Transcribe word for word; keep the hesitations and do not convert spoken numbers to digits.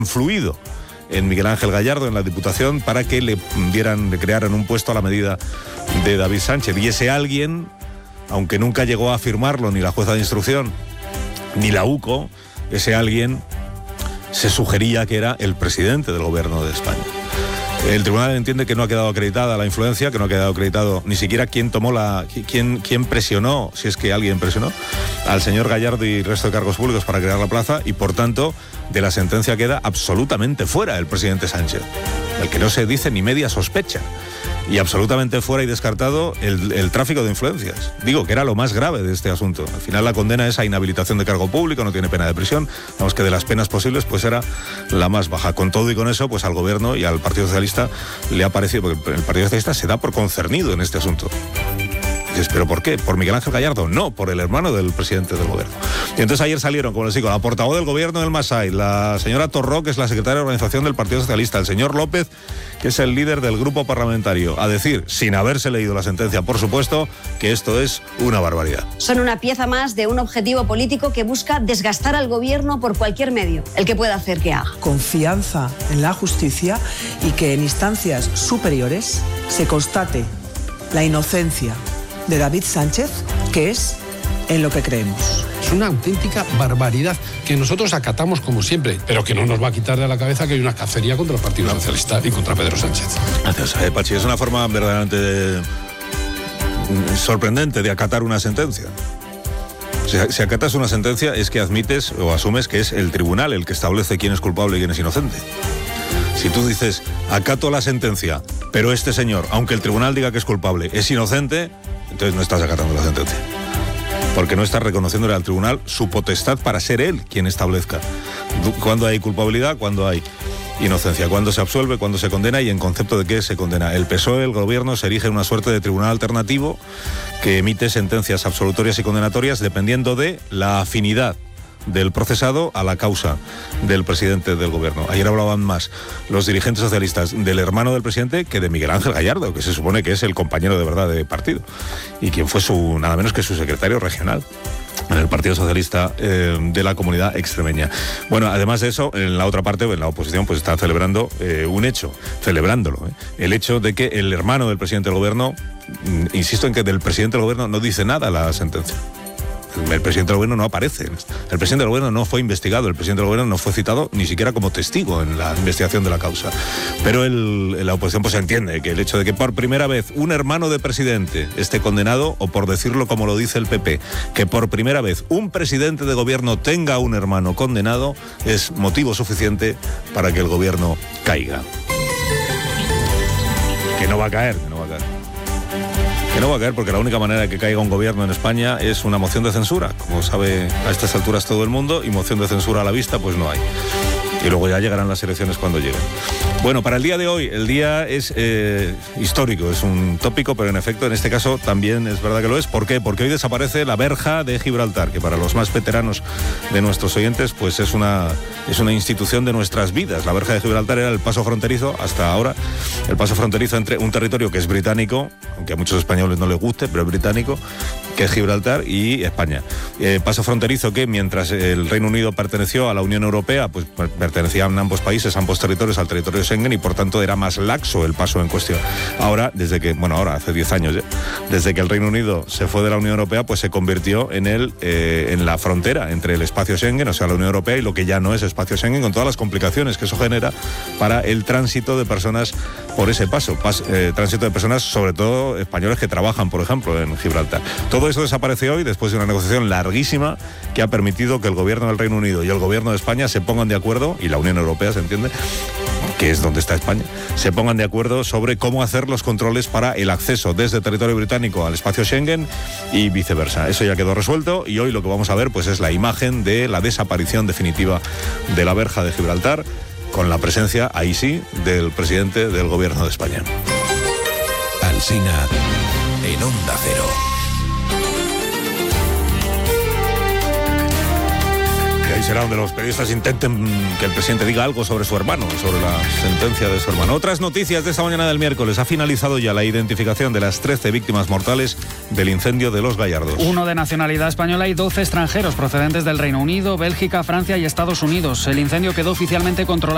influido en Miguel Ángel Gallardo, en la Diputación, para que le dieran, le crearan un puesto a la medida de David Sánchez. Y ese alguien, aunque nunca llegó a firmarlo ni la jueza de instrucción, ni la U C O, ese alguien se sugería que era el presidente del gobierno de España. El tribunal entiende que no ha quedado acreditada la influencia, que no ha quedado acreditado ni siquiera quién tomó la, quién, quién presionó, si es que alguien presionó, al señor Gallardo y el resto de cargos públicos para crear la plaza, y por tanto de la sentencia queda absolutamente fuera el presidente Sánchez, del que no se dice ni media sospecha, y absolutamente fuera y descartado el, el tráfico de influencias. Digo que era lo más grave de este asunto. Al final la condena es a inhabilitación de cargo público, no tiene pena de prisión. Vamos, que de las penas posibles pues era la más baja. Con todo y con eso, pues al gobierno y al Partido Socialista le ha parecido, porque el Partido Socialista se da por concernido en este asunto. Dices, ¿pero por qué? ¿Por Miguel Ángel Gallardo? No, por el hermano del presidente del gobierno. Y entonces ayer salieron, como les digo, la portavoz del gobierno del Masai, la señora Torró, que es la secretaria de organización del Partido Socialista, el señor López, que es el líder del grupo parlamentario, a decir, sin haberse leído la sentencia, por supuesto, que esto es una barbaridad. Son una pieza más de un objetivo político que busca desgastar al gobierno por cualquier medio, el que pueda hacer que haga. Confianza en la justicia y que en instancias superiores se constate la inocencia de David Sánchez, que es en lo que creemos. Es una auténtica barbaridad que nosotros acatamos como siempre, pero que no nos va a quitar de la cabeza que hay una cacería contra el Partido Socialista y contra Pedro Sánchez. Gracias, eh, Pachi. Es una forma verdaderamente sorprendente de acatar una sentencia. Si, si acatas una sentencia es que admites o asumes que es el tribunal el que establece quién es culpable y quién es inocente. Si tú dices, acato la sentencia, pero este señor, aunque el tribunal diga que es culpable, es inocente, entonces no estás acatando la sentencia. Porque no estás reconociéndole al tribunal su potestad para ser él quien establezca cuándo hay culpabilidad, cuándo hay inocencia, cuándo se absuelve, cuándo se condena y en concepto de qué se condena. El P S O E, el gobierno, se erige en una suerte de tribunal alternativo que emite sentencias absolutorias y condenatorias dependiendo de la afinidad del procesado a la causa del presidente del gobierno. Ayer hablaban más los dirigentes socialistas del hermano del presidente que de Miguel Ángel Gallardo, que se supone que es el compañero de verdad de partido y quien fue su nada menos que su secretario regional en el Partido Socialista eh, de la Comunidad Extremeña. Bueno, además de eso, en la otra parte, en la oposición, pues está celebrando eh, un hecho, celebrándolo, eh, el hecho de que el hermano del presidente del gobierno, insisto en que del presidente del gobierno no dice nada la sentencia. El presidente del gobierno no aparece. El presidente del gobierno no fue investigado, el presidente del gobierno no fue citado ni siquiera como testigo en la investigación de la causa. Pero el, la oposición pues entiende que el hecho de que por primera vez un hermano de presidente esté condenado, o por decirlo como lo dice el P P, que por primera vez un presidente de gobierno tenga un hermano condenado, es motivo suficiente para que el gobierno caiga. Que no va a caer, que no va a caer. Que no va a caer porque la única manera de que caiga un gobierno en España es una moción de censura. Como sabe a estas alturas todo el mundo, y moción de censura a la vista pues no hay. Y luego ya llegarán las elecciones cuando lleguen. Bueno, para el día de hoy, el día es eh, histórico, es un tópico, pero en efecto, en este caso también es verdad que lo es. ¿Por qué? Porque hoy desaparece la verja de Gibraltar, que para los más veteranos de nuestros oyentes, pues es una, es una institución de nuestras vidas. La verja de Gibraltar era el paso fronterizo, hasta ahora, el paso fronterizo entre un territorio que es británico, aunque a muchos españoles no les guste, pero es británico, que es Gibraltar, y España. Eh, paso fronterizo que mientras el Reino Unido perteneció a la Unión Europea, pues pertenecían ambos países, ambos territorios al territorio Schengen, y por tanto era más laxo el paso en cuestión. Ahora, desde que, bueno, ahora hace diez años ya, desde que el Reino Unido se fue de la Unión Europea, pues se convirtió en el eh, en la frontera entre el espacio Schengen, o sea, la Unión Europea, y lo que ya no es espacio Schengen, con todas las complicaciones que eso genera para el tránsito de personas por ese paso, pas, eh, tránsito de personas, sobre todo españoles que trabajan, por ejemplo, en Gibraltar. Todo eso desaparece hoy después de una negociación larguísima que ha permitido que el gobierno del Reino Unido y el gobierno de España se pongan de acuerdo, y la Unión Europea, se entiende, que es donde está España, se pongan de acuerdo sobre cómo hacer los controles para el acceso desde territorio británico al espacio Schengen y viceversa. Eso ya quedó resuelto, y hoy lo que vamos a ver pues es la imagen de la desaparición definitiva de la verja de Gibraltar, con la presencia, ahí sí, del presidente del gobierno de España. Alsina en Onda Cero. Ahí será donde los periodistas intenten que el presidente diga algo sobre su hermano, sobre la sentencia de su hermano. Otras noticias de esta mañana del miércoles. Ha finalizado ya la identificación de las trece víctimas mortales del incendio de Los Gallardos. Uno de nacionalidad española y doce extranjeros procedentes del Reino Unido, Bélgica, Francia y Estados Unidos. El incendio quedó oficialmente controlado